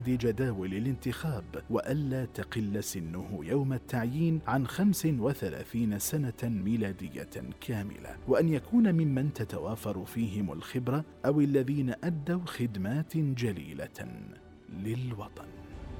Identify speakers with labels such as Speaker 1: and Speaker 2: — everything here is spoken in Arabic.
Speaker 1: جداول الانتخاب، وألا تقل سنه يوم التعيين عن 35 سنة ميلادية كاملة، وأن يكون ممن تتوافر فيهم الخبرة أو الذين أدوا خدمات جليلة للوطن.